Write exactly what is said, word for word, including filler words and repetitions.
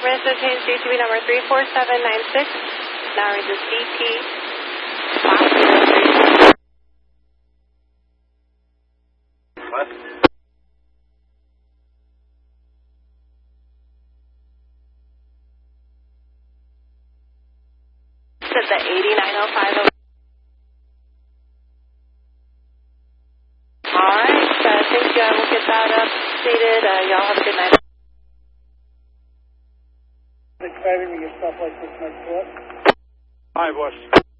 Resident J T B number three four seven nine six. Now reaches D T. What? Said the eighty-nine oh five. Alright, uh, thank you. I will get that updated. Uh, y'all have a good night. Excited to get stuff like this next to it. Hi, boss.